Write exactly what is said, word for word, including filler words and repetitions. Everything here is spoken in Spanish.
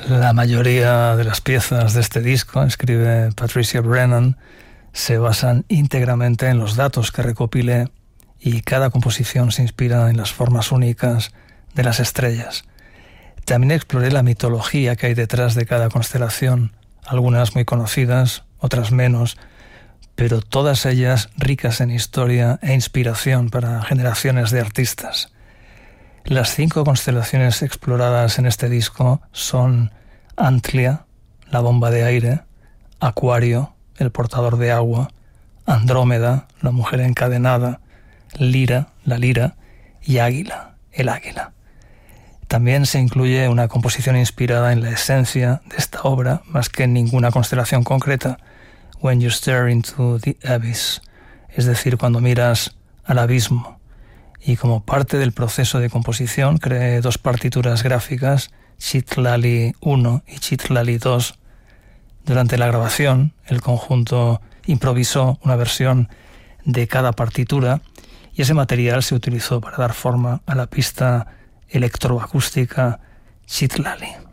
La mayoría de las piezas de este disco, escribe Patricia Brennan, se basan íntegramente en los datos que recopile y cada composición se inspira en las formas únicas de las estrellas. También exploré la mitología que hay detrás de cada constelación, algunas muy conocidas, otras menos, pero todas ellas ricas en historia e inspiración para generaciones de artistas. Las cinco constelaciones exploradas en este disco son Antlia, la bomba de aire, Acuario, el portador de agua, Andrómeda, la mujer encadenada, Lira, la lira, y Águila, el águila. También se incluye una composición inspirada en la esencia de esta obra, más que en ninguna constelación concreta, When You Stare into the Abyss, es decir, cuando miras al abismo. Y como parte del proceso de composición creé dos partituras gráficas, Citlali uno y Citlali dos. Durante la grabación, el conjunto improvisó una versión de cada partitura y ese material se utilizó para dar forma a la pista electroacústica Citlali.